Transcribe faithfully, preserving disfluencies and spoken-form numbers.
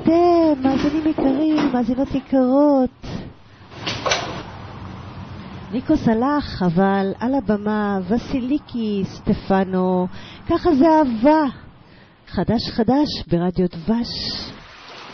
אתם, מאזינים יקרים, מאזינות יקרות. ניקוס הלך, אבל על הבמה וסיליקי סטפנו, ככה זה אהבה. חדש חדש ברדיו דבש.